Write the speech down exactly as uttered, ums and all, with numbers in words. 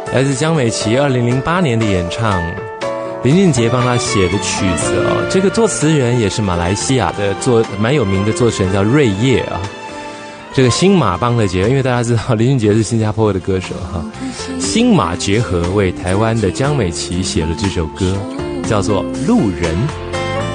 来自江美琪二零零八年的演唱，林俊杰帮他写的曲子哦。这个作词人也是马来西亚的作蛮有名的作词人，叫瑞叶啊。这个新马帮的结合，因为大家知道林俊杰是新加坡的歌手哈，新马结合为台湾的江美琪写了这首歌，叫做《路人》。